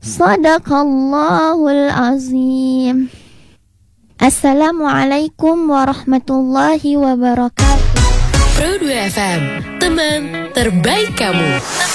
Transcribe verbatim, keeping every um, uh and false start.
Shadaqallahul azim. Assalamualaikum warahmatullahi wabarakatuh. Pro dua F M, teman terbaik kamu.